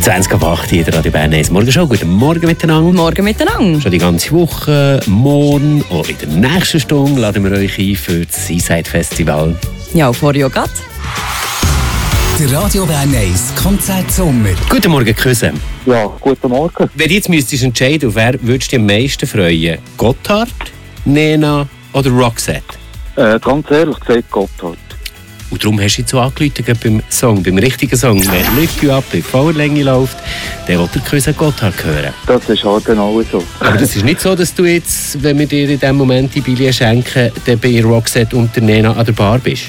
20:08 hier der Radio Bern 1 Morgenshow. Guten Morgen miteinander. Morgen miteinander. Schon die ganze Woche. Morgen und in der nächsten Stunde laden wir euch ein für das Seaside Festival. Ja, vor Jogat. Der Radio Bern 1 Konzert Sommer. Guten Morgen, Küsse. Ja, guten Morgen. Wenn du jetzt müsstest entscheiden, auf wer würdest du dich am meisten freuen? Gotthard, Nena oder Roxette? Ganz ehrlich gesagt, Gotthard. Und darum hast du jetzt so angerufen beim Song, beim richtigen Song. Wenn «Lift You Up» in voller Länge läuft, dann will der Küsse Gotthard hören. Das ist halt genau so. Aber das ist nicht so, dass du jetzt, wenn wir dir in diesem Moment die Billie schenken, dann bei Roxette und der Nena an der Bar bist.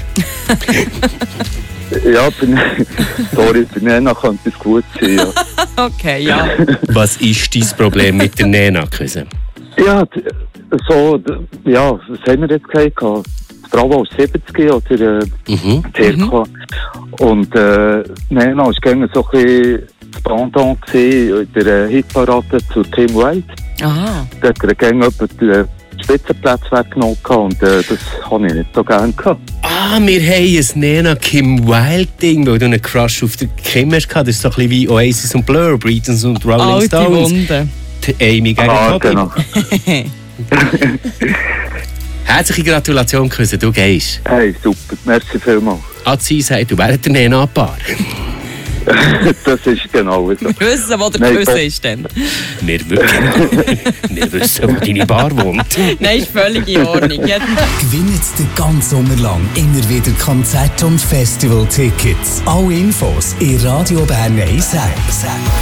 Ja, sorry, bei Nena könnte es gut sein. Ja. Okay, ja. Was ist dein Problem mit der Nena, Küsse? Ja, was haben wir jetzt gesagt? Die Frau aus 70 oder circa. Und Nena war gerne so ein bisschen das Pendant in der Hitparade zu Kim Wilde. Aha. Da hat er gerne den Spitzenplatz weggenommen und das habe ich nicht so gerne gehabt. Ah, wir haben ein Nena-Kim Wilde-Ding, weil du einen Crush auf der Kim hast. Das ist so ein bisschen wie Oasis und Blur, Beatles und Rolling Alte Stones. Wunde. Die Amy gegen Bobby. Genau. Herzliche Gratulation, Küsse, du gehst. Hey, super, merci vielmals. Azi sagt, du wärst der Nena an Bar. Das ist genau so. Wir wissen, wo der Nein, Küsse das- ist denn. Wir wissen, wo deine Bar wohnt. Nein, ist völlig in Ordnung. Ja. Gewinnt den ganzen Sommer lang immer wieder Konzert- und Festival-Tickets. Alle Infos in Radio Bern 1 App.